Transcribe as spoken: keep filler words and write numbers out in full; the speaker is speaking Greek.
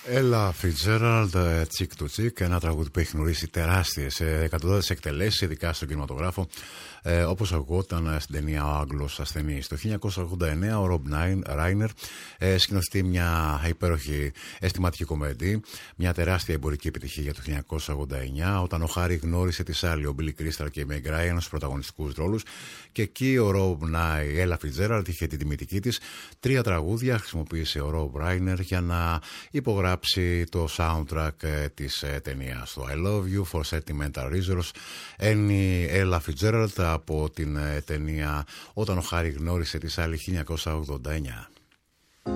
Ella Fitzgerald, Chick to Chick, ένα τραγούδι που έχει γνωρίσει τεράστιες εκατοντάδες εκτελέσεις, ειδικά στον κινηματογράφο, ε, όπως ακουγόταν στην ταινία Ο Άγγλος Ασθενής. Το χίλια εννιακόσια ογδόντα εννέα ο Ρομπ Ράινερ ε, σκηνοθετεί μια υπέροχη αισθηματική κομμεντή, μια τεράστια εμπορική επιτυχία για το χίλια εννιακόσια ογδόντα εννέα, όταν ο Χάρι γνώρισε τη Σάλι, ο Μπίλι Κρίσταλ και η Μέγκ Ράιαν στους πρωταγωνιστικούς ρόλους, και εκεί ο Ρομπ Νάι, η Ella Fitzgerald, είχε την τιμητική της. Τρία τραγούδια χρησιμοποίησε ο Ρομπ Ράινερ για να υπογράψει το soundtrack της ταινίας. Το I Love You for Sentimental Reasons, η Ella Fitzgerald από την ταινία Όταν ο Χάρι γνώρισε τη Σάλι χίλια εννιακόσια ογδόντα εννέα.